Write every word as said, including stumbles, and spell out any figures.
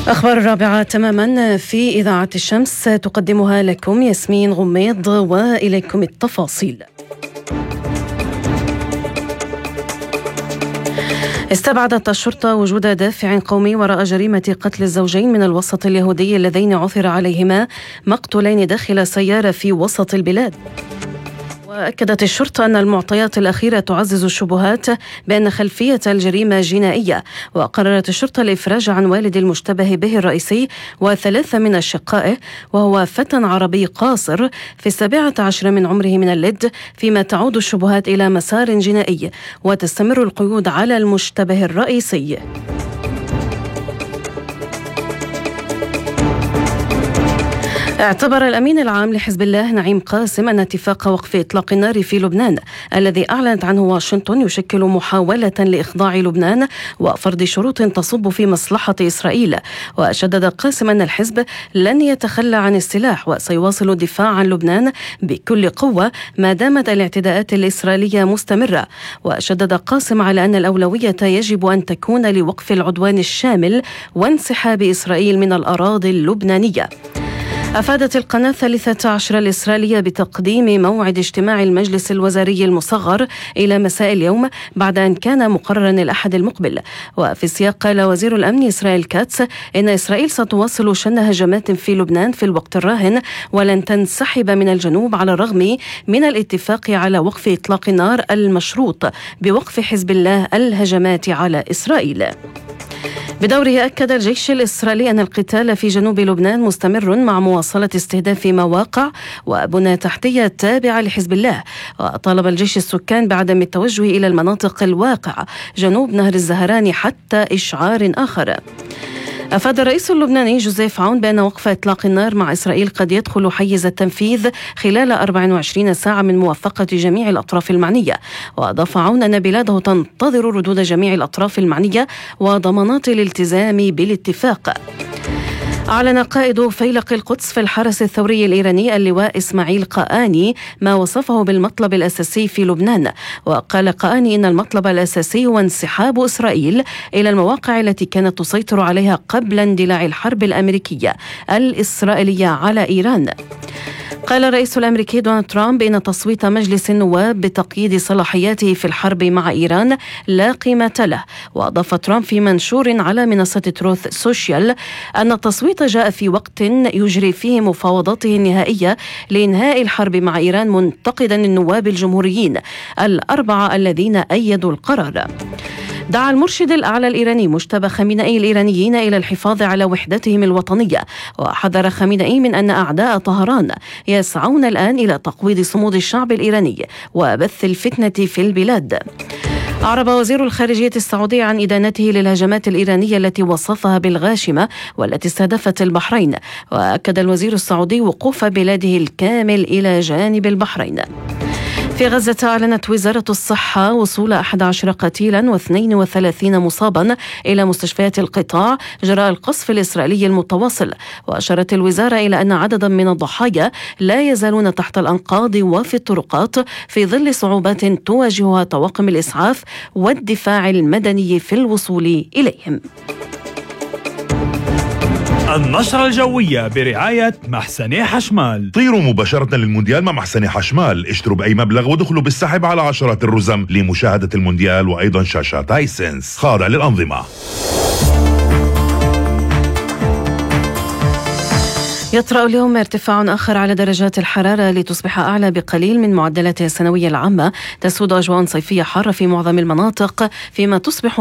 أخبار الرابعة تماما في إذاعة الشمس تقدمها لكم ياسمين غميض، وإليكم التفاصيل. استبعدت الشرطة وجود دافع قومي وراء جريمة قتل الزوجين من الوسط اليهودي اللذين عثر عليهما مقتولين داخل سيارة في وسط البلاد. وأكدت الشرطة أن المعطيات الأخيرة تعزز الشبهات بأن خلفية الجريمة جنائية، وقررت الشرطة الإفراج عن والد المشتبه به الرئيسي وثلاثة من أشقائه، وهو فتى عربي قاصر في السابعة عشر من عمره من اللد، فيما تعود الشبهات إلى مسار جنائي وتستمر القيود على المشتبه الرئيسي. اعتبر الأمين العام لحزب الله نعيم قاسم أن اتفاق وقف إطلاق النار في لبنان الذي أعلنت عنه واشنطن يشكل محاولة لإخضاع لبنان وفرض شروط تصب في مصلحة إسرائيل. وشدد قاسم أن الحزب لن يتخلى عن السلاح وسيواصل الدفاع عن لبنان بكل قوة ما دامت الاعتداءات الإسرائيلية مستمرة. وشدد قاسم على أن الأولوية يجب أن تكون لوقف العدوان الشامل وانسحاب إسرائيل من الأراضي اللبنانية. أفادت القناة الثالثة عشر الإسرائيلية بتقديم موعد اجتماع المجلس الوزاري المصغر إلى مساء اليوم بعد أن كان مقررا الأحد المقبل. وفي السياق قال وزير الأمن إسرائيل كاتس إن إسرائيل ستواصل شن هجمات في لبنان في الوقت الراهن ولن تنسحب من الجنوب على الرغم من الاتفاق على وقف إطلاق النار المشروط بوقف حزب الله الهجمات على إسرائيل. بدوره أكد الجيش الإسرائيلي أن القتال في جنوب لبنان مستمر مع مواصلة استهداف مواقع وبنى تحتية تابعة لحزب الله. وطالب الجيش السكان بعدم التوجه إلى المناطق الواقعة جنوب نهر الزهراني حتى إشعار آخر. أفاد الرئيس اللبناني جوزيف عون بأن وقف إطلاق النار مع إسرائيل قد يدخل حيز التنفيذ خلال أربع وعشرين ساعة من موافقة جميع الأطراف المعنية. وأضاف عون أن بلاده تنتظر ردود جميع الأطراف المعنية وضمانات الالتزام بالاتفاق. أعلن قائد فيلق القدس في الحرس الثوري الإيراني اللواء إسماعيل قآني ما وصفه بالمطلب الأساسي في لبنان. وقال قآني إن المطلب الأساسي هو انسحاب إسرائيل إلى المواقع التي كانت تسيطر عليها قبل اندلاع الحرب الأمريكية الإسرائيلية على إيران. قال الرئيس الأمريكي دونالد ترامب إن تصويت مجلس النواب بتقييد صلاحياته في الحرب مع إيران لا قيمة له. وأضاف ترامب في منشور على منصة تروث سوشيال أن التصويت جاء في وقت يجري فيه مفاوضاته النهائية لإنهاء الحرب مع إيران، منتقدا النواب الجمهوريين الأربعة الذين أيدوا القرار. دعا المرشد الأعلى الإيراني مجتبى خامنئي الإيرانيين إلى الحفاظ على وحدتهم الوطنية، وحذر خامنئي من أن أعداء طهران يسعون الآن إلى تقويض صمود الشعب الإيراني وبث الفتنة في البلاد. أعرب وزير الخارجية السعودي عن إدانته للهجمات الإيرانية التي وصفها بالغاشمة والتي استهدفت البحرين. وأكد الوزير السعودي وقوف بلاده الكامل إلى جانب البحرين. في غزة أعلنت وزارة الصحة وصول أحد عشر قتيلا واثنين وثلاثين مصابا إلى مستشفيات القطاع جراء القصف الإسرائيلي المتواصل. وأشارت الوزارة إلى أن عددا من الضحايا لا يزالون تحت الأنقاض وفي الطرقات في ظل صعوبات تواجهها طواقم الإسعاف والدفاع المدني في الوصول إليهم. النشرة الجوية برعاية محسني حشمال. طيروا مباشرة للمونديال مع محسني حشمال، اشتروا بأي مبلغ ودخلوا بالسحب على عشرات الرزم لمشاهدة المونديال وأيضا شاشات هايسنس خاضع للأنظمة. يطرأ اليوم ارتفاع آخر على درجات الحرارة لتصبح أعلى بقليل من معدلاتها السنوية العامة. تسود أجواء صيفية حارة في معظم المناطق، فيما تصبح